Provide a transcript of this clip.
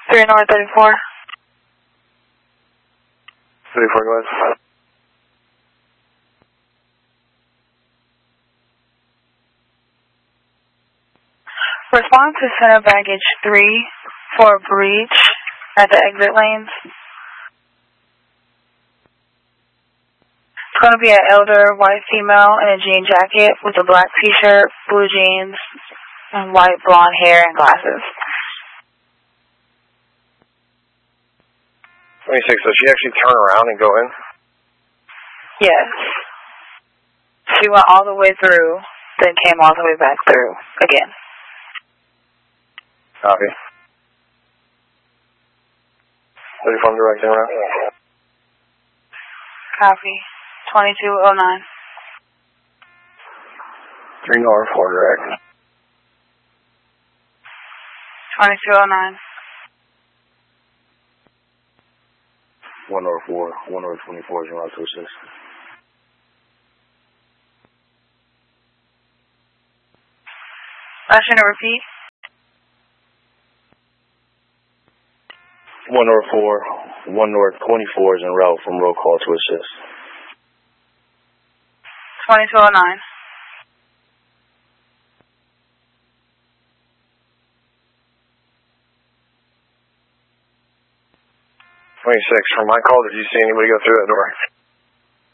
3 North 34. 34, go ahead. Respond to center baggage 3 for a breach at the exit lanes. It's going to be an elder white female in a jean jacket with a black t-shirt, blue jeans, and white blonde hair and glasses. 26, so she actually turned around and go in? Yes. She went all the way through, then came all the way back through again. Copy. 34, I'm directing around. Copy. 2209. 3 North, 4 direct. 2209. 1 North 4, 1 North 24 is around 26. Last unit, repeat. 1 North 4, 1 North 24 is en route from roll call to assist. 2209. 26, from my call, did you see anybody go through that door?